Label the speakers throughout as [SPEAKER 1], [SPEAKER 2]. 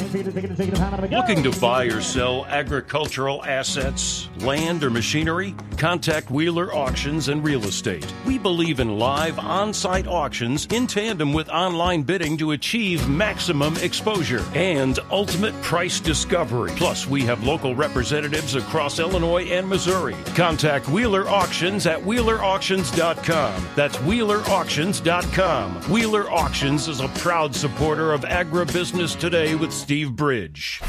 [SPEAKER 1] Looking to buy or sell agricultural assets, land, or machinery? Contact Wheeler Auctions and Real Estate. We believe in live on-site auctions in tandem with online bidding to achieve maximum exposure and ultimate price discovery. Plus, we have local representatives across Illinois and Missouri. Contact Wheeler Auctions at WheelerAuctions.com. That's WheelerAuctions.com. Wheeler Auctions is a proud supporter of Agribusiness Today with Steve Bridge.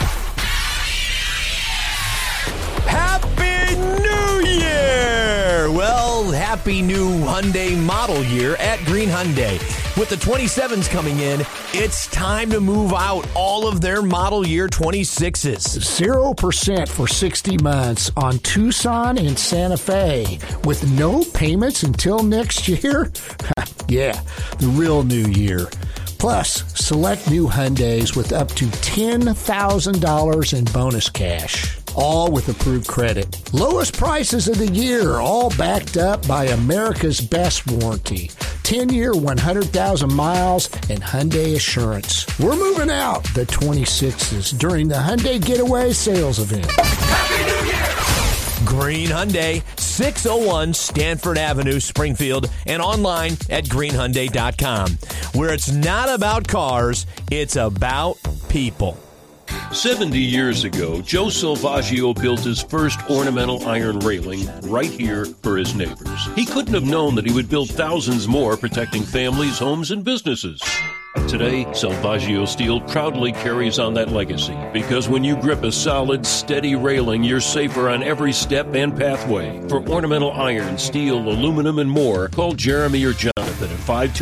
[SPEAKER 2] Happy New Year! Well, happy new Hyundai model year at Green Hyundai. With the 27s coming in, it's time to move out all of their model year 26s.
[SPEAKER 3] 0% for 60 months on Tucson and Santa Fe with no payments until next year? Yeah, the real new year. Plus, select new Hyundais with up to $10,000 in bonus cash. All with approved credit. Lowest prices of the year, all backed up by America's best warranty. 10-year, 100,000 miles, and Hyundai Assurance. We're moving out the 26s during the Hyundai Getaway Sales Event.
[SPEAKER 2] Happy New Year! Green Hyundai, 601 Stanford Avenue, Springfield, and online at greenhyundai.com, where it's not about cars, it's about people.
[SPEAKER 1] 70 years ago, Joe Salvaggio built his first ornamental iron railing right here for his neighbors. He couldn't have known that he would build thousands more protecting families, homes, and businesses. Today, Salvaggio Steel proudly carries on that legacy because when you grip a solid, steady railing, you're safer on every step and pathway. For ornamental iron, steel, aluminum, and more, call Jeremy or Jonathan at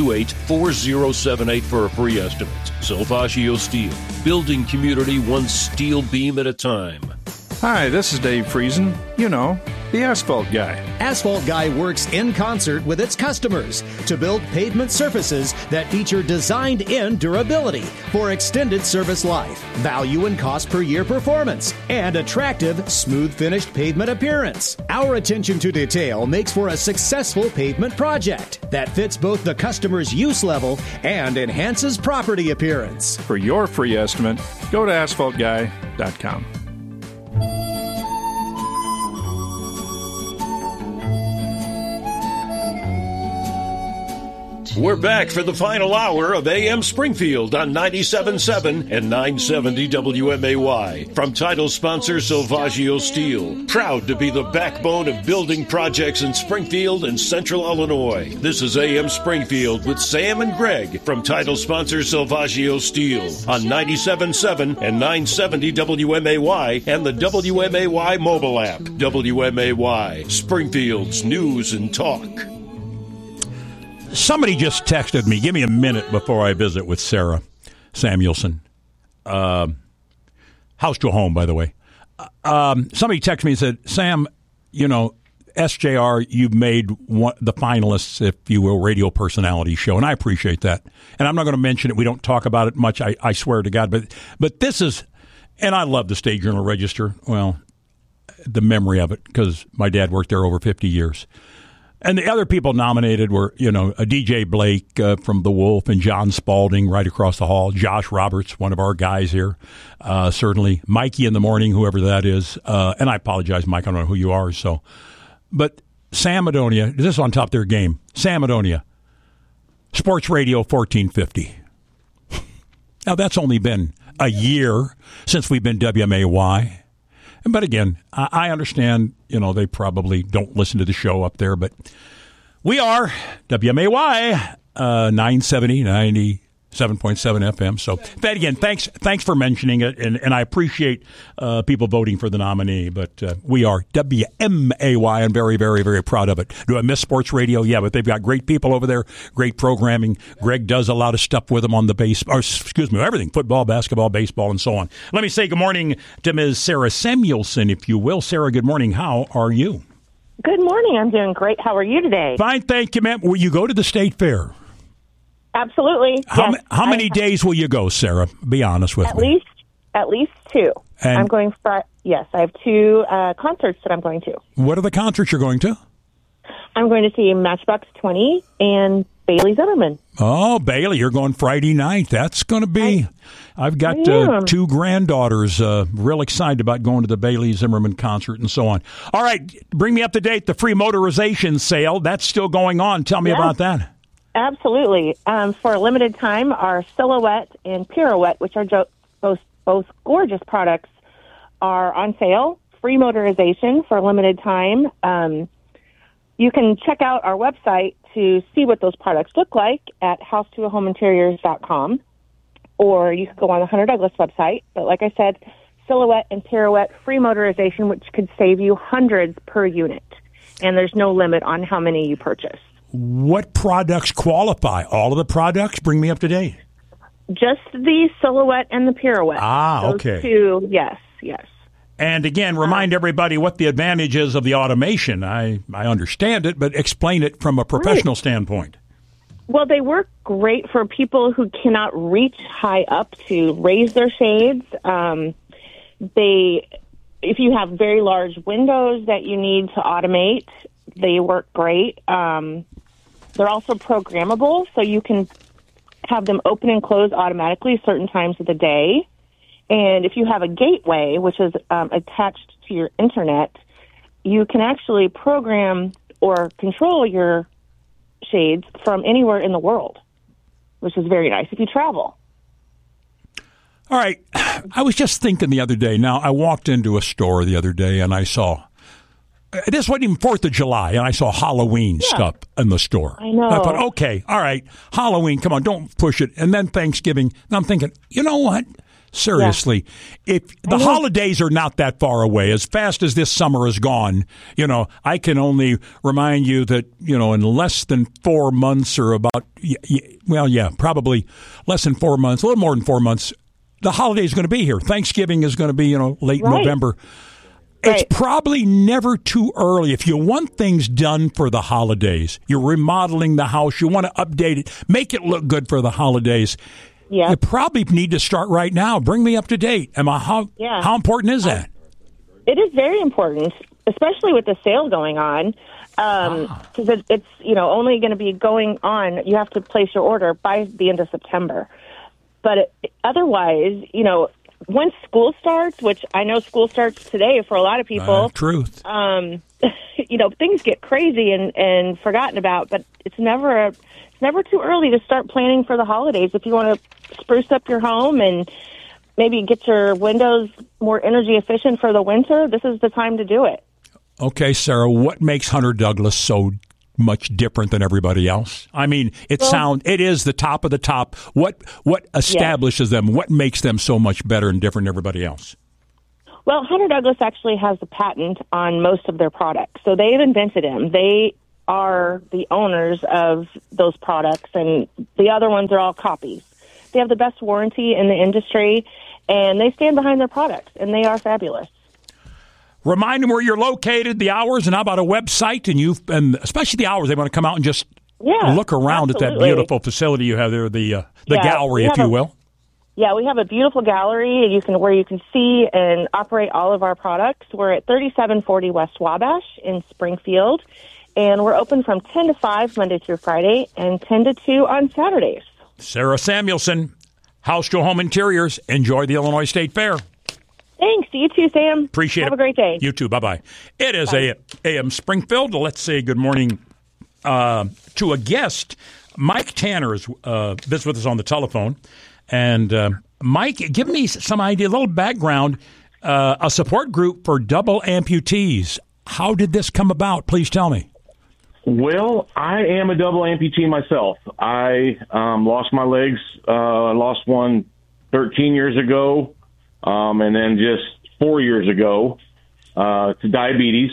[SPEAKER 1] 528-4078 for a free estimate. Salvaggio Steel, building community one steel beam at a time.
[SPEAKER 4] Hi, this is Dave Friesen. You know, the Asphalt Guy.
[SPEAKER 5] Asphalt Guy works in concert with its customers to build pavement surfaces that feature designed-in durability for extended service life, value and cost per year performance, and attractive, smooth-finished pavement appearance. Our attention to detail makes for a successful pavement project that fits both the customer's use level and enhances property appearance.
[SPEAKER 4] For your free estimate, go to asphaltguy.com.
[SPEAKER 1] We're back for the final hour of AM Springfield on 97.7 and 970 WMAY. From title sponsor Salvaggio Steel, proud to be the backbone of building projects in Springfield and Central Illinois. This is AM Springfield with Sam and Greg from title sponsor Salvaggio Steel on 97.7 and 970 WMAY and the WMAY mobile app. WMAY, Springfield's news and talk.
[SPEAKER 6] Somebody just texted me. Give me a minute before I visit with Sarah Samuelson. House to home, by the way. Somebody texted me and said, Sam, you know, SJR, you've made the finalists, if you will, radio personality show, and I appreciate that. And I'm not going to mention it. We don't talk about it much, I swear to God. But this is, and I love the State Journal Register. Well, the memory of it, because my dad worked there over 50 years. And the other people nominated were, you know, a DJ Blake from The Wolf and John Spalding right across the hall. Josh Roberts, one of our guys here, certainly. Mikey in the morning, whoever that is. And I apologize, Mike, I don't know who you are. So, but Sam Madonia, this is on top of their game. Sam Madonia, Sports Radio 1450. Now, that's only been a year since we've been WMAY. But again, I understand, you know, they probably don't listen to the show up there, but we are WMAY 970, 97.7 FM. So, that again, thanks for mentioning it, and I appreciate people voting for the nominee, but we are WMAY and very, very, very proud of it. Do I miss sports radio? Yeah, but they've got great people over there, great programming. Greg does a lot of stuff with them on the everything, football, basketball, baseball, and so on. Let me say good morning to Ms. Sarah Samuelson, if you will. Sarah, good morning. How are you?
[SPEAKER 7] Good morning. I'm doing great. How are you today?
[SPEAKER 6] Fine, thank you, ma'am. Will you go to the state fair?
[SPEAKER 7] Absolutely.
[SPEAKER 6] How many days will you go, Sarah? Be honest with me.
[SPEAKER 7] At least two.
[SPEAKER 6] And
[SPEAKER 7] I'm going for, yes, I have two concerts that I'm going to.
[SPEAKER 6] What are the concerts you're going to?
[SPEAKER 7] I'm going to see Matchbox 20 and Bailey Zimmerman.
[SPEAKER 6] Oh, Bailey, you're going Friday night. That's going to be. I've got two granddaughters real excited about going to the Bailey Zimmerman concert and so on. All right, bring me up to date. The free motorization sale, that's still going on. Tell me about that.
[SPEAKER 7] Absolutely. For a limited time, our Silhouette and Pirouette, which are both gorgeous products, are on sale. Free motorization for a limited time. You can check out our website to see what those products look like at house2homeInteriors.com, or you could go on the Hunter Douglas website. But like I said, Silhouette and Pirouette free motorization, which could save you hundreds per unit, and there's no limit on how many you purchase.
[SPEAKER 6] What products qualify? All of the products? Bring me up to date.
[SPEAKER 7] Just the Silhouette and the Pirouette.
[SPEAKER 6] Ah, okay.
[SPEAKER 7] Those two, yes.
[SPEAKER 6] And again, remind everybody what the advantage is of the automation. I understand it, but explain it from a professional standpoint.
[SPEAKER 7] Well, they work great for people who cannot reach high up to raise their shades. If you have very large windows that you need to automate, they work great. They're also programmable, so you can have them open and close automatically certain times of the day. And if you have a gateway, which is attached to your internet, you can actually program or control your shades from anywhere in the world, which is very nice if you travel.
[SPEAKER 6] All right. I was just thinking the other day. Now, I walked into a store the other day and I saw, this wasn't even 4th of July, and I saw Halloween stuff in the store.
[SPEAKER 7] I know.
[SPEAKER 6] I thought, okay, all right, Halloween, come on, don't push it. And then Thanksgiving. And I'm thinking, you know what? Seriously, if the holidays are not that far away, as fast as this summer is gone, I can only remind you that, in less than 4 months or about, probably less than 4 months, a little more than 4 months, the holiday is going to be here. Thanksgiving is going to be, late November. It's probably never too early. If you want things done for the holidays, you're remodeling the house, you want to update it, make it look good for the holidays.
[SPEAKER 7] Yeah.
[SPEAKER 6] You probably need to start right now. Bring me up to date. How important is that?
[SPEAKER 7] It is very important, especially with the sale going on, because it's only going to be going on. You have to place your order by the end of September. But otherwise, once school starts, which I know school starts today for a lot of people.
[SPEAKER 6] Truth.
[SPEAKER 7] Things get crazy and forgotten about, but it's never too early to start planning for the holidays. If you want to spruce up your home and maybe get your windows more energy efficient for the winter, this is the time to do it. Okay, Sarah, what makes Hunter Douglas so much different than everybody else? I mean, it is the top of the top. What establishes them? What makes them so much better and different than everybody else? Well, Hunter Douglas actually has a patent on most of their products. So they've invented them. They are the owners of those products, and the other ones are all copies. They have the best warranty in the industry, and they stand behind their products, and they are fabulous. Remind them where you're located, the hours, and how about a website, and especially the hours. They want to come out and just look around at that beautiful facility you have there, the gallery, if you will. Yeah, we have a beautiful gallery where you can see and operate all of our products. We're at 3740 West Wabash in Springfield, and we're open from 10 to 5 Monday through Friday and 10 to 2 on Saturdays. Sarah Samuelson, House to Home Interiors. Enjoy the Illinois State Fair. Thanks. You too, Sam. Appreciate it. Have a great day. You too. Bye-bye. It is AM Springfield. Let's say good morning to a guest. Mike Tanner is visiting with us on the telephone. And Mike, give me some idea, a little background, a support group for double amputees. How did this come about? Please tell me. Well, I am a double amputee myself. I lost my legs. I lost one 13 years ago, and then just 4 years ago to diabetes.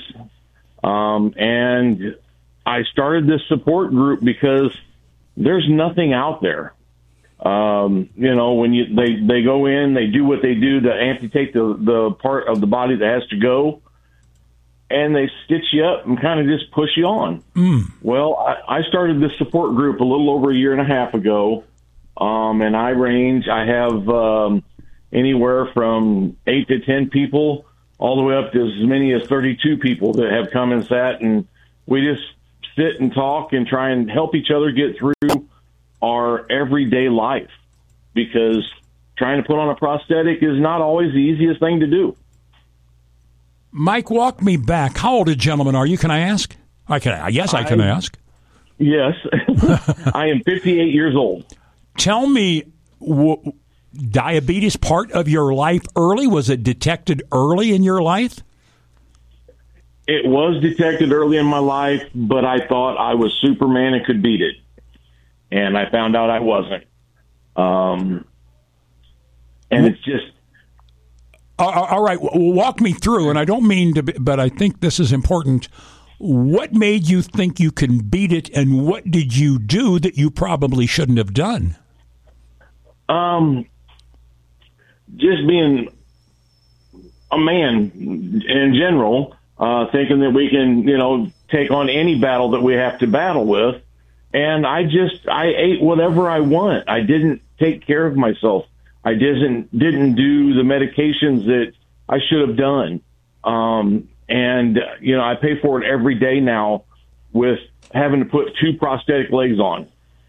[SPEAKER 7] And I started this support group because there's nothing out there. When they go in, they do what they do to amputate the part of the body that has to go, and they stitch you up and kind of just push you on. Well, I started this support group a little over a year and a half ago, and I have anywhere from 8 to 10 people all the way up to as many as 32 people that have come and sat, and we just
[SPEAKER 8] sit and talk and try and help each other get through our everyday life, because trying to put on a prosthetic is not always the easiest thing to do.
[SPEAKER 6] Mike, walk me back. How old a gentleman are you? Can I ask? I can ask.
[SPEAKER 8] Yes. I am 58 years old.
[SPEAKER 6] Tell me, diabetes part of your life early? Was it detected early in your life?
[SPEAKER 8] It was detected early in my life, but I thought I was Superman and could beat it. And I found out I wasn't. And it's just...
[SPEAKER 6] All right, walk me through, and I don't mean to, but I think this is important. What made you think you can beat it, and what did you do that you probably shouldn't have done?
[SPEAKER 8] Just being a man in general, thinking that we can, take on any battle that we have to battle with. And I ate whatever I want. I didn't take care of myself. I didn't do the medications that I should have done. I pay for it every day now with having to put 2 prosthetic legs on.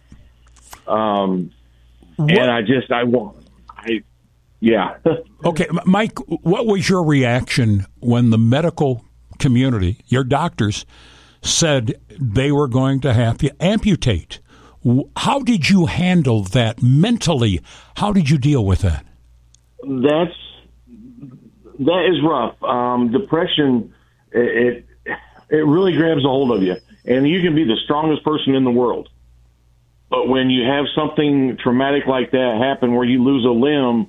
[SPEAKER 8] Yeah.
[SPEAKER 6] Okay, Mike, what was your reaction when the medical community, your doctors, said they were going to have you amputate? How did you handle that mentally? How did you deal with that?
[SPEAKER 8] That is rough. Depression, it really grabs a hold of you, and you can be the strongest person in the world. But when you have something traumatic like that happen where you lose a limb,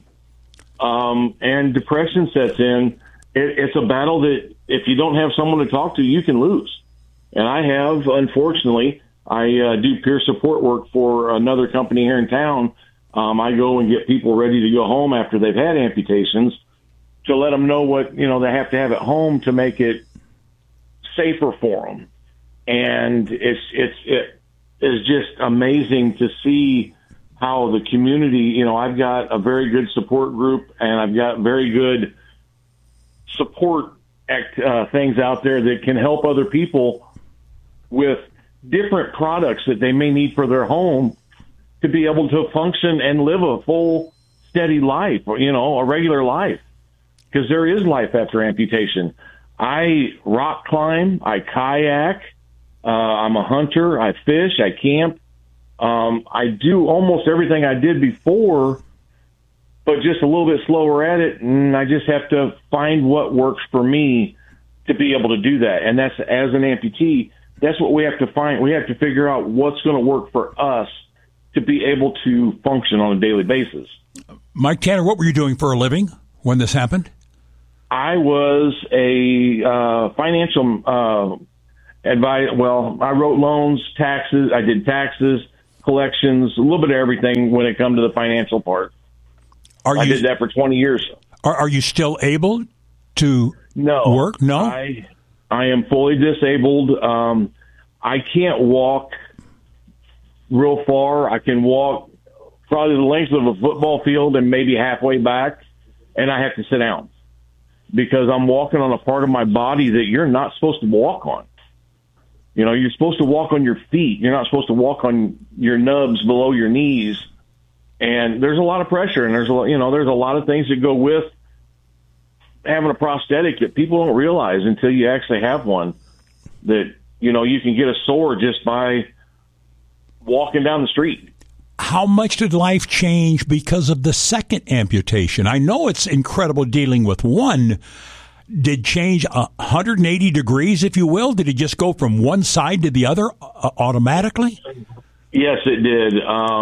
[SPEAKER 8] and depression sets in, it's a battle that if you don't have someone to talk to, you can lose. And I have, unfortunately, I do peer support work for another company here in town. I go and get people ready to go home after they've had amputations to let them know what, they have to have at home to make it safer for them. And it is just amazing to see how the community, I've got a very good support group, and I've got very good support things out there that can help other people with different products that they may need for their home to be able to function and live a full, steady life, a regular life. Because there is life after amputation. I rock climb, I kayak, I'm a hunter, I fish, I camp. I do almost everything I did before, but just a little bit slower at it, and I just have to find what works for me to be able to do that. And that's, as an amputee, that's what we have to find. We have to figure out what's going to work for us to be able to function on a daily basis.
[SPEAKER 6] Mike Tanner, what were you doing for a living when this happened?
[SPEAKER 8] I was a financial advisor. Well, I wrote loans, taxes. I did taxes, collections, a little bit of everything when it comes to the financial part. I did that for 20 years.
[SPEAKER 6] Are you still able to work? No?
[SPEAKER 8] I am fully disabled. I can't walk real far. I can walk probably the length of a football field and maybe halfway back, and I have to sit down because I'm walking on a part of my body that you're not supposed to walk on. You're supposed to walk on your feet. You're not supposed to walk on your nubs below your knees. And there's a lot of pressure, and there's a lot of things that go with having a prosthetic that people don't realize until you actually have one. That you can get a sore just by walking down the street.
[SPEAKER 6] How much did life change because of the second amputation? I know it's incredible dealing with one. Did change 180 degrees, if you will? Did it just go from one side to the other automatically?
[SPEAKER 8] Yes, it did.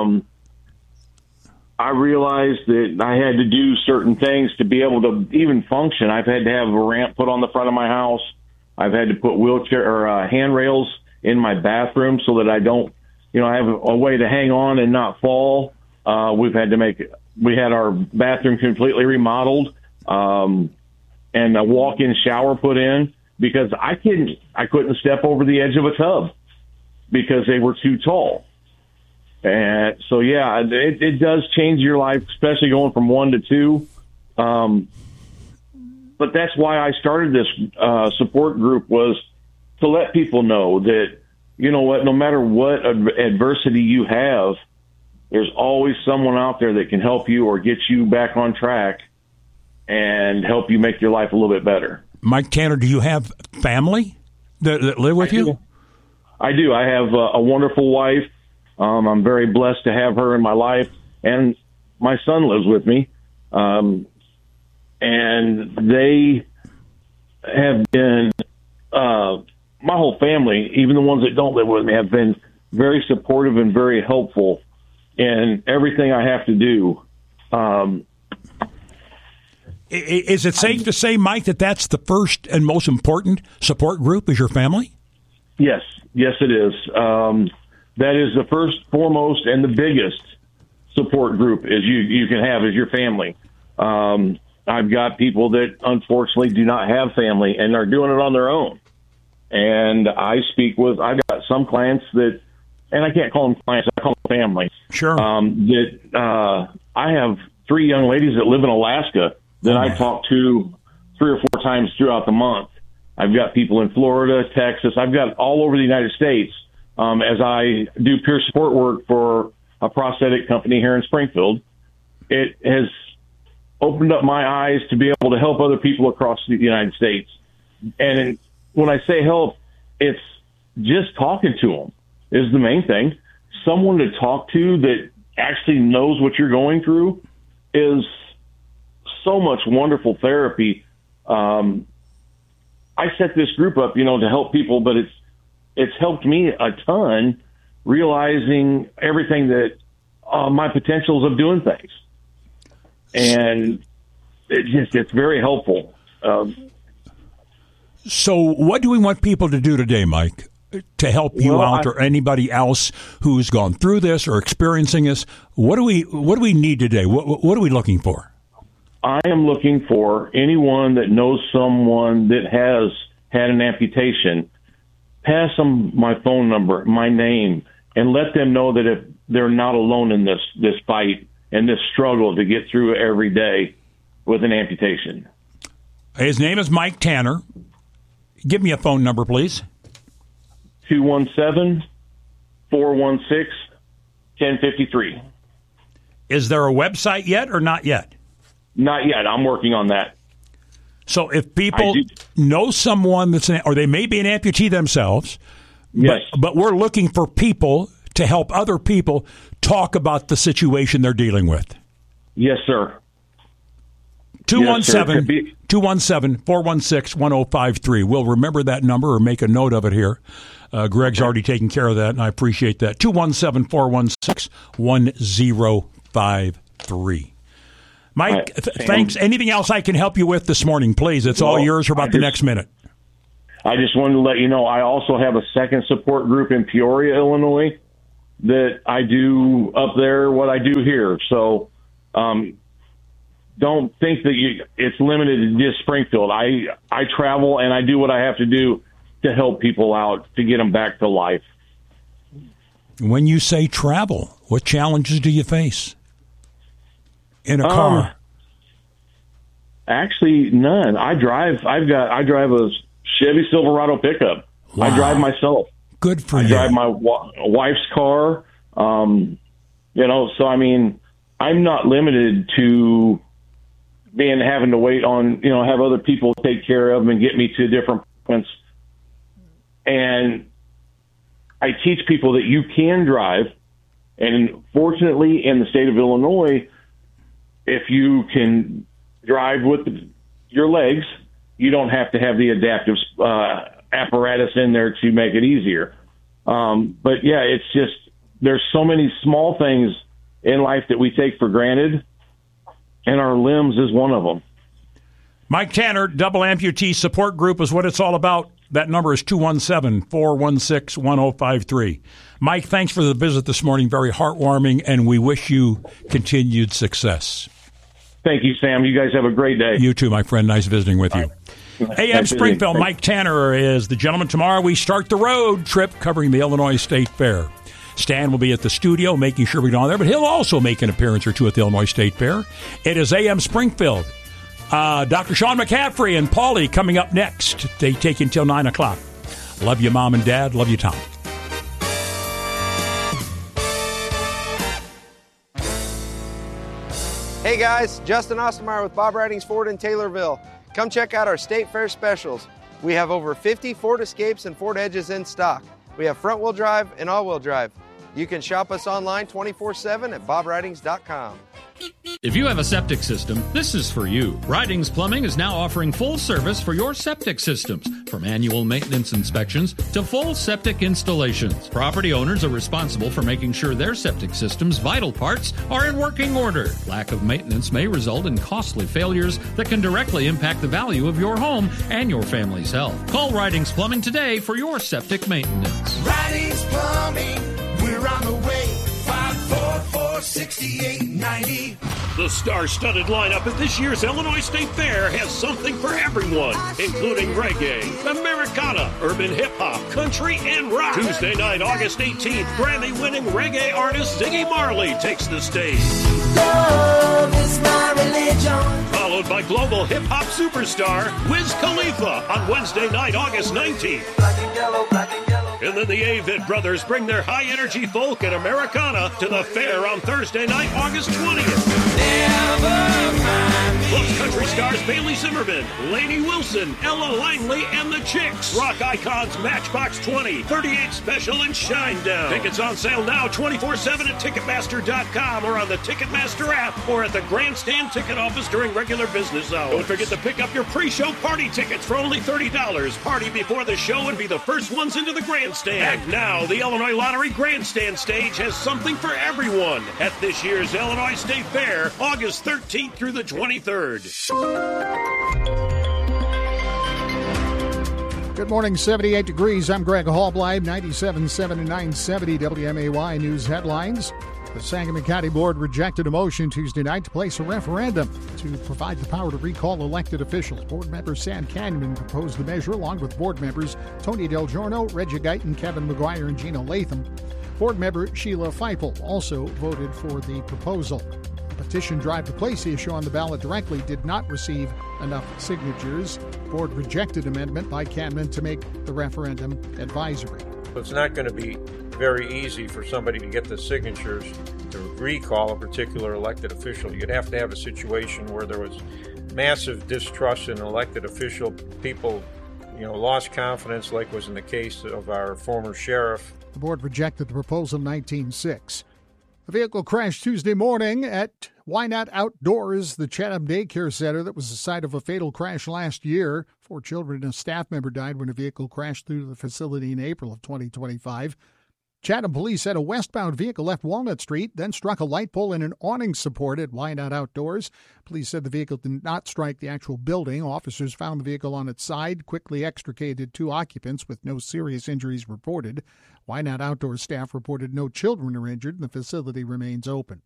[SPEAKER 8] I realized that I had to do certain things to be able to even function. I've had to have a ramp put on the front of my house. I've had to put wheelchair or handrails in my bathroom so that I don't, I have a way to hang on and not fall. We had our bathroom completely remodeled, and a walk-in shower put in because I couldn't step over the edge of a tub because they were too tall. And so, yeah, it does change your life, especially going from 1 to 2. But that's why I started this support group, was to let people know that you know what, no matter what adversity you have, there's always someone out there that can help you or get you back on track and help you make your life a little bit better.
[SPEAKER 6] Mike Tanner, do you have family that live with you?
[SPEAKER 8] I do. I have a wonderful wife. I'm very blessed to have her in my life, and my son lives with me. And they have been, my whole family, even the ones that don't live with me, have been very supportive and very helpful in everything I have to do.
[SPEAKER 6] Is it safe to say, Mike, that that's the first and most important support group is your family?
[SPEAKER 8] Yes, it is. That is the first, foremost, and the biggest support group is you can have is your family. I've got people that unfortunately do not have family and are doing it on their own. And I've got some clients that, and I can't call them clients, I call them family.
[SPEAKER 6] Sure.
[SPEAKER 8] I have 3 young ladies that live in Alaska that I talk to 3 or 4 times throughout the month. I've got people in Florida, Texas. I've got all over the United States as I do peer support work for a prosthetic company here in Springfield. It has opened up my eyes to be able to help other people across the United States. And when I say help, it's just talking to them is the main thing. Someone to talk to that actually knows what you're going through is so much wonderful therapy. I set this group up, to help people, but it's helped me a ton realizing everything that my potentials of doing things. And it's very helpful.
[SPEAKER 6] So what do we want people to do today, Mike, to help you out or anybody else who's gone through this or experiencing this? What do we need today? What are we looking for?
[SPEAKER 8] I am looking for anyone that knows someone that has had an amputation. Pass them my phone number, my name, and let them know that if they're not alone in this fight and this struggle to get through every day with an amputation.
[SPEAKER 6] His name is Mike Tanner. Give me a phone number, please.
[SPEAKER 8] 217-416-1053.
[SPEAKER 6] Is there a website yet or not yet?
[SPEAKER 8] Not yet. I'm working on that.
[SPEAKER 6] So if people know someone or they may be an amputee themselves,
[SPEAKER 8] yes,
[SPEAKER 6] but we're looking for people to help other people talk about the situation they're dealing with.
[SPEAKER 8] Yes, sir.
[SPEAKER 6] 217-416-1053. We'll remember that number or make a note of it here. Greg's already taken care of that, and I appreciate that. 217-416-1053. Mike, thanks. Anything else I can help you with this morning, please? It's all yours for about the next minute.
[SPEAKER 8] I just wanted to let you know I also have a second support group in Peoria, Illinois, that I do up there what I do here. So don't think that it's limited to just Springfield. I travel and I do what I have to do to help people out to get them back to life.
[SPEAKER 6] When you say travel, what challenges do you face in a car?
[SPEAKER 8] Actually, none. I drive a Chevy Silverado pickup.
[SPEAKER 6] Wow.
[SPEAKER 8] I drive myself.
[SPEAKER 6] Good for you.
[SPEAKER 8] I drive my wife's car. So I mean, I'm not limited to having to wait on, have other people take care of them and get me to different points. And I teach people that you can drive. And fortunately, in the state of Illinois, if you can drive with your legs, you don't have to have the adaptive apparatus in there to make it easier. But yeah, it's just, there's so many small things in life that we take for granted, and our limbs is one of them.
[SPEAKER 6] Mike Tanner, Double Amputee Support Group is what it's all about. That number is 217-416-1053. Mike, thanks for the visit this morning. Very heartwarming, and we wish you continued success.
[SPEAKER 8] Thank you, Sam. You guys have a great day.
[SPEAKER 6] You too, my friend. Nice visiting with you. AM Springfield, Mike Tanner is the gentleman. Tomorrow we start the road trip covering the Illinois State Fair. Stan will be at the studio making sure we get on there, but he'll also make an appearance or two at the Illinois State Fair. It is AM Springfield. Dr. Sean McCaffrey and Paulie coming up next. They take you until 9 o'clock. Love you, Mom and Dad. Love you, Tom.
[SPEAKER 9] Hey guys, Justin Ostermeyer with Bob Ridings Ford in Taylorville. Come check out our State Fair specials. We have over 50 Ford Escapes and Ford Edges in stock. We have front-wheel drive and all-wheel drive. You can shop us online 24/7 at bobridings.com.
[SPEAKER 10] If you have a septic system, this is for you. Ridings Plumbing is now offering full service for your septic systems, from annual maintenance inspections to full septic installations. Property owners are responsible for making sure their septic system's vital parts are in working order. Lack of maintenance may result in costly failures that can directly impact the value of your home and your family's health. Call Ridings Plumbing today for your septic maintenance.
[SPEAKER 11] Ridings Plumbing, we're on the way. 544-6890.
[SPEAKER 1] The star-studded lineup at this year's Illinois State Fair has something for everyone, including reggae, Americana, urban hip-hop, country, and rock. Tuesday night, August 18th, Grammy-winning reggae artist Ziggy Marley takes the stage.
[SPEAKER 11] Love is my religion.
[SPEAKER 1] Followed by global hip-hop superstar Wiz Khalifa on Wednesday night, August 19th.
[SPEAKER 11] Black and yellow, black and yellow.
[SPEAKER 1] And then the Avett Brothers bring their high-energy folk and Americana to the fair on Thursday night, August 20th. Plus country stars Bailey Zimmerman, Lainey Wilson, Ella Langley, and the Chicks. Rock icons Matchbox 20, 38 Special, and Shinedown. Tickets on sale now 24/7 at Ticketmaster.com or on the Ticketmaster app or at the Grandstand ticket office during regular business hours. Don't forget to pick up your pre-show party tickets for only $30. Party before the show and be the first ones into the Grandstand. And now the Illinois Lottery Grandstand stage has something for everyone at this year's Illinois State Fair, August 13th through the 23rd.
[SPEAKER 3] Good morning, 78 degrees. I'm Greg Hallbleib, 97.7 and 970 WMAY News headlines. The Sangamon County Board rejected a motion Tuesday night to place a referendum to provide the power to recall elected officials. Board member Sam Canyon proposed the measure along with board members Tony Del Giorno, Reggie Guyton, Kevin McGuire, and Gina Latham. Board member Sheila Feifel also voted for the proposal. The petition drive to place the issue on the ballot directly did not receive enough signatures. The board rejected amendment by Canman to make the referendum advisory.
[SPEAKER 12] It's not going to be very easy for somebody to get the signatures to recall a particular elected official. You'd have to have a situation where there was massive distrust in an elected official. People, lost confidence, like was in the case of our former sheriff.
[SPEAKER 3] The board rejected the proposal 19-6. The vehicle crashed Tuesday morning at Why Not Outdoors, the Chatham Daycare Center that was the site of a fatal crash last year. 4 children and a staff member died when a vehicle crashed through the facility in April of 2025. Chatham police said a westbound vehicle left Walnut Street, then struck a light pole and an awning support at Why Not Outdoors. Police said the vehicle did not strike the actual building. Officers found the vehicle on its side, quickly extricated 2 occupants with no serious injuries reported. Why Not Outdoors staff reported no children are injured and the facility remains open.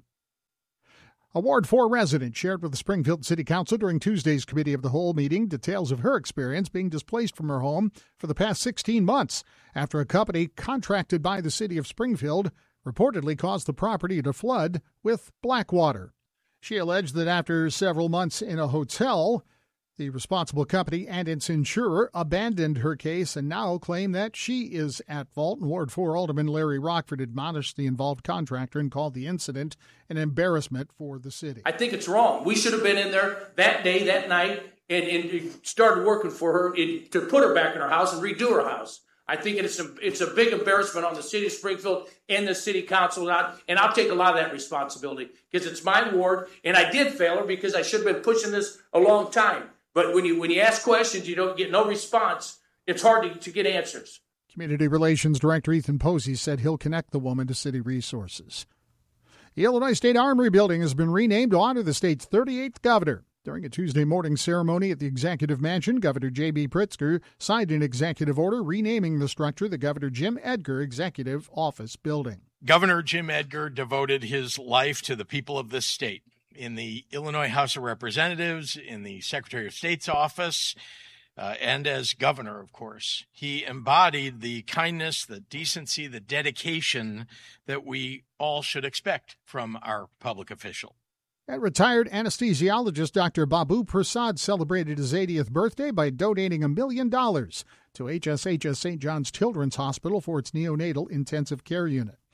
[SPEAKER 3] A Ward 4 resident shared with the Springfield City Council during Tuesday's Committee of the Whole meeting details of her experience being displaced from her home for the past 16 months after a company contracted by the city of Springfield reportedly caused the property to flood with black water. She alleged that after several months in a hotel, the responsible company and its insurer abandoned her case and now claim that she is at fault. Ward 4 Alderman Larry Rockford admonished the involved contractor and called the incident an embarrassment for the city.
[SPEAKER 13] I think it's wrong. We should have been in there that day, that night, and started working for her to put her back in her house and redo her house. I think it's a big embarrassment on the city of Springfield and the city council, and I'll take a lot of that responsibility because it's my ward, and I did fail her because I should have been pushing this a long time. But when you ask questions, you don't get no response. It's hard to get answers.
[SPEAKER 3] Community Relations Director Ethan Posey said he'll connect the woman to city resources. The Illinois State Armory Building has been renamed to honor the state's 38th governor. During a Tuesday morning ceremony at the Executive Mansion, Governor J.B. Pritzker signed an executive order renaming the structure the Governor Jim Edgar Executive Office Building.
[SPEAKER 14] Governor Jim Edgar devoted his life to the people of this state. In the Illinois House of Representatives, in the Secretary of State's office, and as governor, of course. He embodied the kindness, the decency, the dedication that we all should expect from our public official.
[SPEAKER 3] And retired anesthesiologist Dr. Babu Prasad celebrated his 80th birthday by donating $1 million to HSHS St. John's Children's Hospital for its neonatal intensive care unit.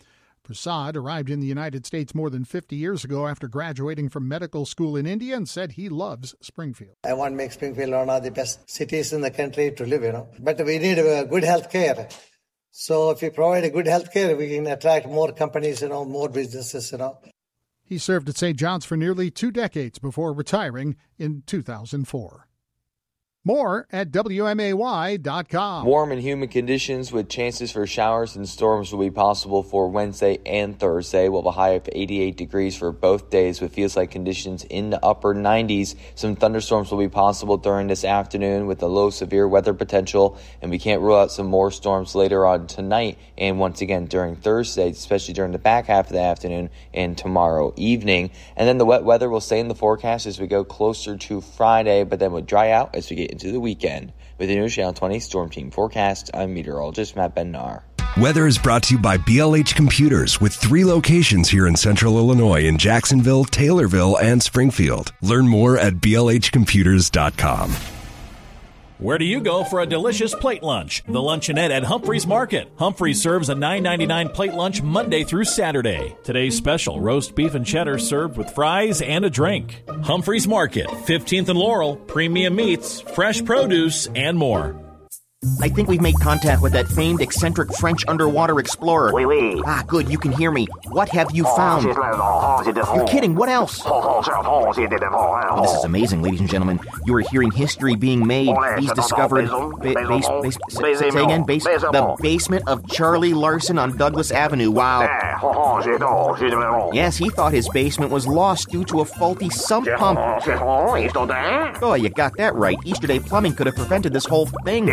[SPEAKER 3] Prasad arrived in the United States more than 50 years ago after graduating from medical school in India and said he loves Springfield.
[SPEAKER 15] I want to make Springfield one of the best cities in the country to live, But we need good health care. So if we provide a good health care, we can attract more companies, more businesses,
[SPEAKER 3] He served at St. John's for nearly 2 decades before retiring in 2004. More at WMAY.com.
[SPEAKER 16] Warm and humid conditions with chances for showers and storms will be possible for Wednesday and Thursday. We'll have a high of 88 degrees for both days with feels like conditions in the upper 90s. Some thunderstorms will be possible during this afternoon with a low severe weather potential, and we can't rule out some more storms later on tonight and once again during Thursday, especially during the back half of the afternoon and tomorrow evening. And then the wet weather will stay in the forecast as we go closer to Friday, but then will dry out as we get into the weekend. With the new Channel 20 Storm Team forecast, I'm meteorologist Matt Ben-Nar.
[SPEAKER 17] Weather is brought to you by BLH Computers with 3 locations here in Central Illinois in Jacksonville, Taylorville, and Springfield. Learn more at blhcomputers.com.
[SPEAKER 18] Where do you go for a delicious plate lunch? The Luncheonette at Humphreys Market. Humphreys serves a $9.99 plate lunch Monday through Saturday. Today's special, roast beef and cheddar served with fries and a drink. Humphreys Market, 15th and Laurel, premium meats, fresh produce, and more.
[SPEAKER 19] I think we've made contact with that famed eccentric French underwater explorer.
[SPEAKER 20] Oui, oui.
[SPEAKER 19] Ah, good, you can hear me. What have you found? You're kidding, what else? Oh, this is amazing, ladies and gentlemen. You are hearing history being made. He's discovered... Say again, the basement of Charlie Larson on Douglas Avenue. Wow. Yes, he thought his basement was lost due to a faulty sump pump. Oh, you got that right. Easter Day Plumbing could have prevented this whole thing.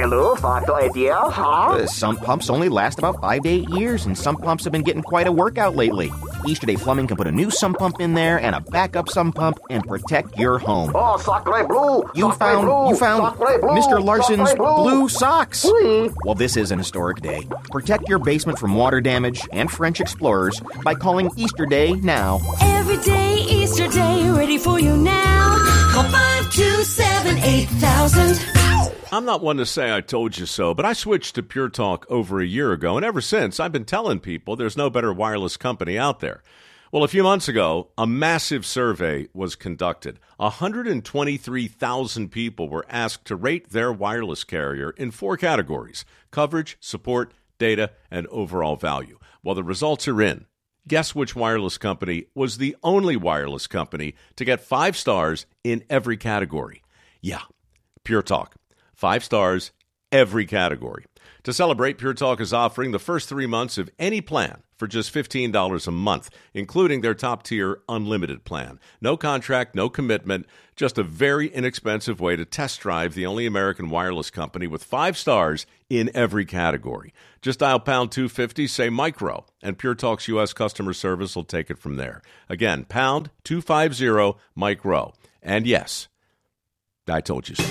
[SPEAKER 19] Sump pumps only last about 5 to 8 years, and sump pumps have been getting quite a workout lately. Easter Day Plumbing can put a new sump pump in there and a backup sump pump and protect your home.
[SPEAKER 20] Oh, sacre bleu!
[SPEAKER 19] You found Mr. Larson's blue socks. Well, this is an historic day. Protect your basement from water damage and French explorers by calling Easter Day now.
[SPEAKER 21] Every day, Easter Day, ready for you now. Call 527-8000.
[SPEAKER 22] I'm not one to say I told you so, but I switched to Pure Talk over a year ago, and ever since, I've been telling people there's no better wireless company out there. Well, a few months ago, a massive survey was conducted. 123,000 people were asked to rate their wireless carrier in 4 categories: coverage, support, data, and overall value. Well, the results are in. Guess which wireless company was the only wireless company to get 5 stars in every category? Yeah, Pure Talk. 5 stars, every category. To celebrate, Pure Talk is offering the first 3 months of any plan for just $15 a month, including their top-tier unlimited plan. No contract, no commitment, just a very inexpensive way to test drive the only American wireless company with 5 stars in every category. Just dial pound 250, say micro, and Pure Talk's U.S. customer service will take it from there. Again, pound 250 micro. And yes, I told you so.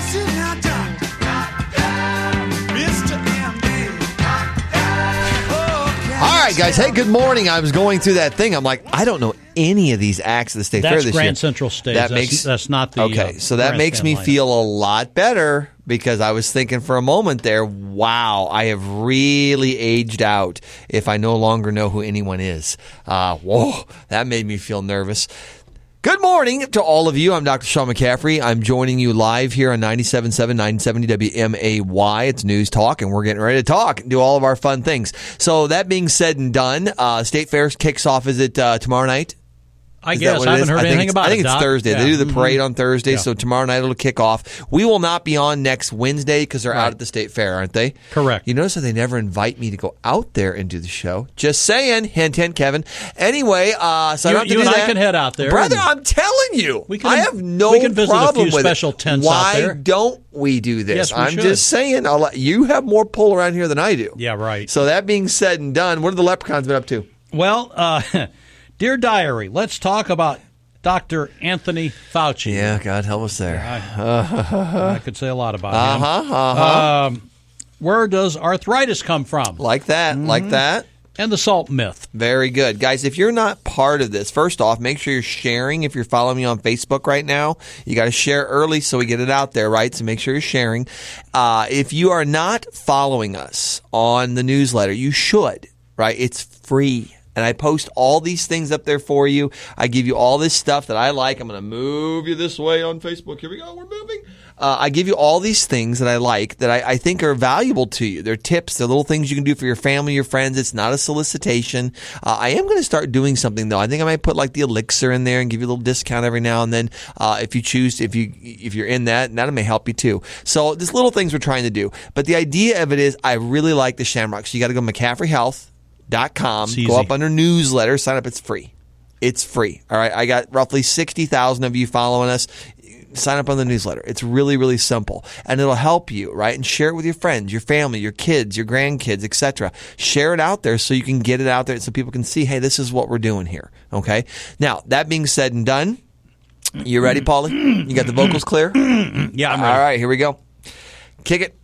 [SPEAKER 2] All right, guys. Hey, good morning. I was going through that thing. I'm like, I don't know any of these acts of the State Fair this year.
[SPEAKER 6] That's Grand Central Stage. That's not the
[SPEAKER 2] okay. So that makes me feel a lot better because I was thinking for a moment there, wow, I have really aged out if I no longer know who anyone is. Whoa, that made me feel nervous. Good morning to all of you. I'm Dr. Sean McCaffrey. I'm joining you live here on 97.7, 970 WMAY. It's News Talk, and we're getting ready to talk and do all of our fun things. So that being said and done, State Fair kicks off, is it tomorrow night?
[SPEAKER 6] I guess. I haven't heard anything about it.
[SPEAKER 2] I think it's Thursday.
[SPEAKER 6] Yeah.
[SPEAKER 2] They do the parade on Thursday, so tomorrow night it'll kick off. We will not be on next Wednesday because they're out at the State Fair, aren't they?
[SPEAKER 6] Correct.
[SPEAKER 2] You notice that they never invite me to go out there and do the show. Just saying. Hint, hint, Kevin. Anyway, so I don't have to do that.
[SPEAKER 6] I can head out there.
[SPEAKER 2] Brother, I'm telling you. I have no
[SPEAKER 6] we can visit
[SPEAKER 2] problem
[SPEAKER 6] a few
[SPEAKER 2] with
[SPEAKER 6] special
[SPEAKER 2] it.
[SPEAKER 6] tents
[SPEAKER 2] Why
[SPEAKER 6] out there.
[SPEAKER 2] don't we do this?
[SPEAKER 6] Yes, we
[SPEAKER 2] I'm
[SPEAKER 6] should.
[SPEAKER 2] just saying. You have more pull around here than I do.
[SPEAKER 6] Yeah, right.
[SPEAKER 2] So that being said and done, what have the Leprechauns been up to?
[SPEAKER 6] Well, Dear Diary, let's talk about Dr. Anthony Fauci.
[SPEAKER 2] Yeah, God help us there.
[SPEAKER 6] I could say a lot about him. Where does arthritis come from?
[SPEAKER 2] Like that, like that.
[SPEAKER 6] And the salt myth.
[SPEAKER 2] Very good. Guys, if you're not part of this, first off, make sure you're sharing. If you're following me on Facebook right now, you got to share early so we get it out there, right? So make sure you're sharing. If you are not following us on the newsletter, you should, right? It's free. And I post all these things up there for you. I give you all this stuff that I like. I'm going to move you this way on Facebook. Here we go. We're moving. I give you all these things that I like that I think are valuable to you. They're tips. They're little things you can do for your family, your friends. It's not a solicitation. I am going to start doing something, though. I think I might put like the Elixir in there and give you a little discount every now and then if you choose, if you're in that, and that may help you too. So there's little things we're trying to do. But the idea of it is I really like the Shamrock. So you got to go to McCaffreyHealth.com, go up under newsletter, sign up. It's free. It's free. All right. I got roughly 60,000 of you following us. Sign up on the newsletter. It's really, really simple, and it'll help you, right? And share it with your friends, your family, your kids, your grandkids, etc. Share it out there so you can get it out there so people can see, hey, this is what we're doing here. Okay. Now, that being said and done, you ready, Paulie? You got the vocals clear?
[SPEAKER 6] Yeah, I'm ready.
[SPEAKER 2] All right, here we go. Kick it.